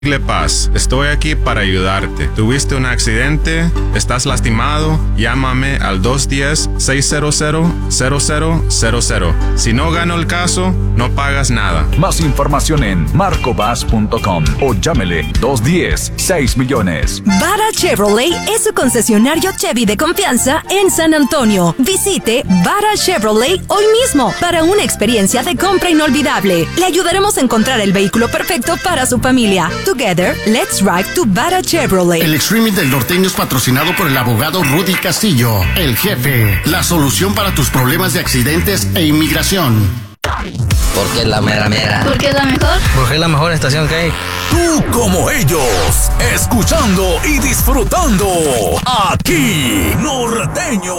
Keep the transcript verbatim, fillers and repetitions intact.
Paz, estoy aquí para ayudarte. ¿Tuviste un accidente? ¿Estás lastimado? Llámame al dos uno cero, seis cero cero, cero cero cero cero. Si no gano el caso, no pagas nada. Más información en marcobas punto com o llámele dos uno cero, seis millones. Vara Chevrolet es su concesionario Chevy de confianza en San Antonio. Visite Vara Chevrolet hoy mismo para una experiencia de compra inolvidable. Le ayudaremos a encontrar el vehículo perfecto para su familia. Together, let's ride to Vara Chevrolet. El Extreme del Norteño es patrocinado por el abogado Rudy Castillo, el jefe. La solución para tus problemas de accidentes e inmigración. Porque es la mera mera. Porque es la mejor. Porque es la mejor estación que hay. Tú como ellos, escuchando y disfrutando aquí, Norteño.